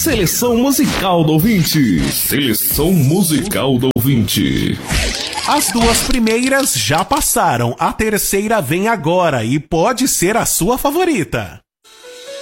Seleção musical do ouvinte. Seleção musical do ouvinte. As duas primeiras já passaram, a terceira vem agora e pode ser a sua favorita.